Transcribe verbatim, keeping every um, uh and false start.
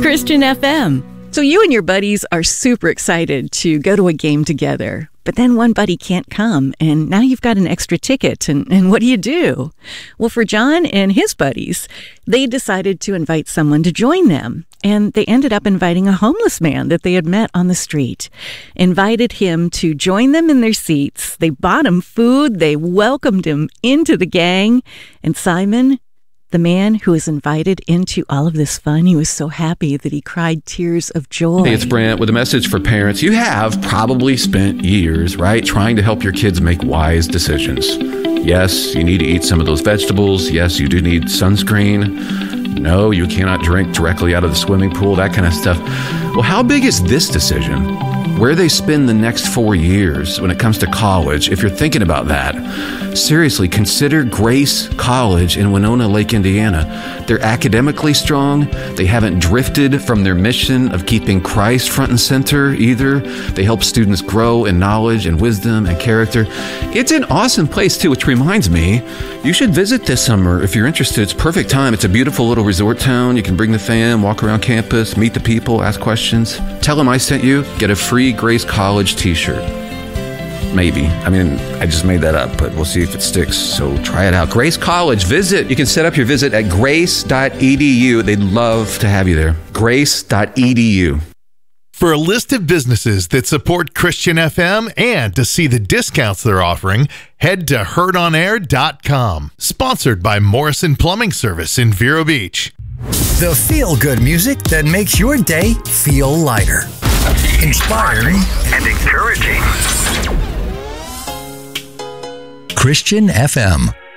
Christian F M. So you and your buddies are super excited to go to a game together, but then one buddy can't come, and now you've got an extra ticket, and, and what do you do? Well, for John and his buddies, they decided to invite someone to join them, and they ended up inviting a homeless man that they had met on the street, invited him to join them in their seats. They bought him food, they welcomed him into the gang, and Simon, the man who was invited into all of this fun, he was so happy that he cried tears of joy. Hey, it's Brent with a message for parents. You have probably spent years, right, trying to help your kids make wise decisions. Yes, you need to eat some of those vegetables. Yes, you do need sunscreen. No, you cannot drink directly out of the swimming pool, that kind of stuff. Well, how big is this decision? Where they spend the next four years when it comes to college, if you're thinking about that, seriously, consider Grace College in Winona Lake, Indiana. They're academically strong. They haven't drifted from their mission of keeping Christ front and center either. They help students grow in knowledge and wisdom and character. It's an awesome place too, which reminds me, you should visit this summer if you're interested. It's perfect time. It's a beautiful little resort town. You can bring the fam, walk around campus, meet the people, ask questions. Tell them I sent you. Get a free Grace College t-shirt. Maybe. I mean, I just made that up, but we'll see if it sticks. So try it out. Grace College. Visit. You can set up your visit at grace dot e d u. They'd love to have you there. grace dot e d u. For a list of businesses that support Christian F M and to see the discounts they're offering, head to heard on air dot com. Sponsored by Morrison Plumbing Service in Vero Beach. The feel-good music that makes your day feel lighter. Inspiring and encouraging. Christian F M.